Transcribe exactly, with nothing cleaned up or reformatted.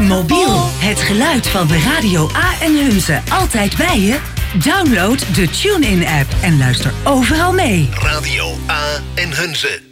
Mobiel, het geluid van de Radio A en Hunze altijd bij je? Download de TuneIn-app en luister overal mee. Radio A en Hunze.